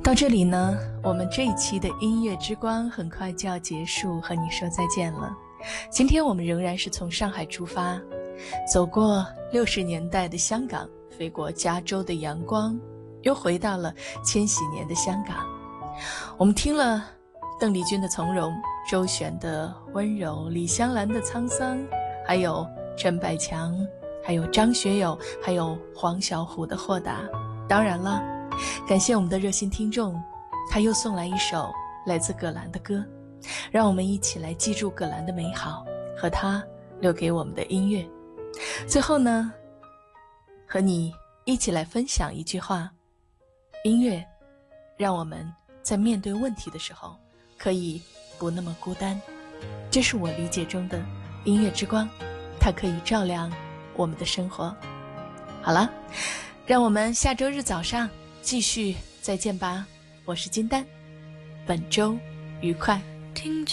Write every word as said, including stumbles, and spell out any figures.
到这里呢，我们这一期的音乐之光很快就要结束，和你说再见了。今天我们仍然是从上海出发，走过六十年代的香港，飞过加州的阳光，又回到了千禧年的香港。我们听了邓丽君的从容，周璇的温柔，李香兰的沧桑，还有陈百强，还有张学友，还有黄小琥的豁达。当然了，感谢我们的热心听众，他又送来一首来自葛兰的歌，让我们一起来记住葛兰的美好和他留给我们的音乐。最后呢，和你一起来分享一句话：音乐让我们在面对问题的时候可以不那么孤单。这是我理解中的音乐之光，它可以照亮我们的生活。好了，让我们下周日早上继续再见吧。我是金丹，本周愉快。